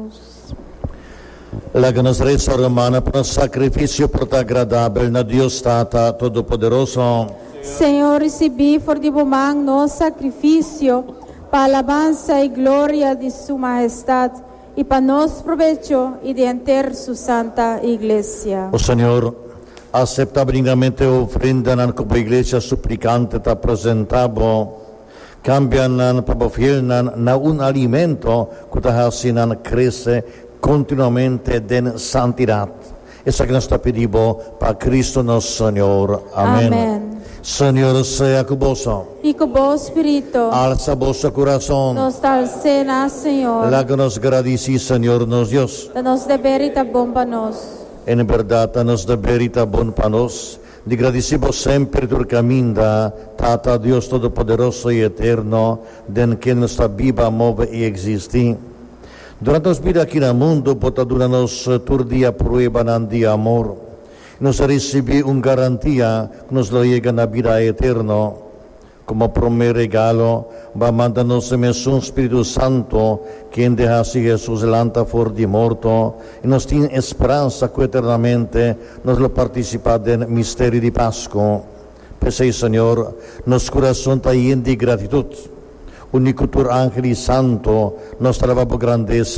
Jesus. Laga-nos res, O Romana, para sacrifício protagradável na Deus Tata Todo-Poderoso. Senhor, recebi for de bumang no sacrifício, para alabanza e glória de Sua Majestade, e para nos provecho e de enter su Santa Iglesia. O Senhor, acepta benignamente a ofrenda na Cuba Iglesia suplicante te presentabo, cambian para fiel na un alimento que te hasinan crece continuamente den santidad. Esa que nos te pedimos para Cristo nuestro Señor. Amén. Amén. Señor sea con vos. Y con vos, Espíritu, Alza vuestro corazón. nos da cena, Señor, Láganos gradici, Señor, nos Dios. danos de verita bom para nos. En verdad, nos de verita bon panos, di gradicibo sempre tur caminda, Tata Dios Todopoderoso y Eterno, den que nuestra viva move y existi. Durante nos vida aquí en el mundo, potaduranos tur día prueba nan día amor. Nos recibe un garantía que nos lo llega a vida eterno. Como primer regalo, va a mandarnos un Espíritu Santo, quien deja así Jesús delante for di morto, y nos tiene esperanza que eternamente nos lo participa del misterio de Pascua. Pese, Señor, nos corazón está lleno de gratitud. Unico tur ángel y santo, nos trabamos grandeza